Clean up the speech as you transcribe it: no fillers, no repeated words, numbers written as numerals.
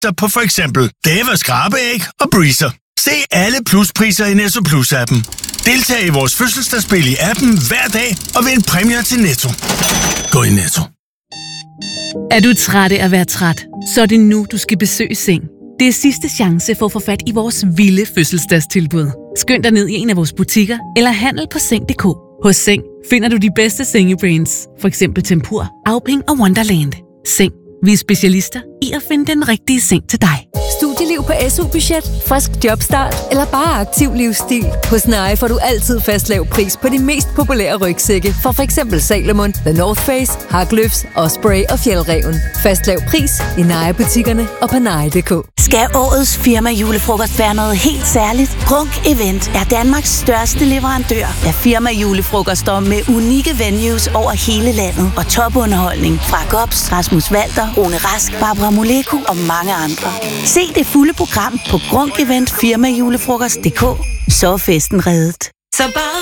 på for eksempel Dave skrabeæg og Breezer. Se alle pluspriser i Netto Plus-appen. Deltag i vores fødselsdagsspil i appen hver dag og vind præmier til Netto. Gå i Netto. Er du træt af at være træt, så er det nu, du skal besøge Seng. Det er sidste chance for at få fat i vores vilde fødselsdagstilbud. Skynd dig ned i en af vores butikker eller handel på Seng.dk. Hos Seng finder du de bedste sengebrands, for eksempel Tempur, Auping og Wonderland. Seng. Vi er specialister i at finde den rigtige seng til dig. Studieliv på SU-budget, frisk jobstart eller bare aktiv livsstil. Hos Nye får du altid fast lav pris på de mest populære rygsække for f.eks. Salomon, The North Face, Harkløfs, Osprey og Fjällräven. Fast lav pris i Nye-butikkerne og på Nye.dk. Skal årets firma julefrokost være noget helt særligt? Grunk Event er Danmarks største leverandør af firma julefrokoster med unikke venues over hele landet og topunderholdning fra Gops, Rasmus Walter, Rune Rask, Barbara Moleko og mange andre. Se det fulde program på grunkeventfirmajulefrokost.dk. Så er festen reddet. Så bare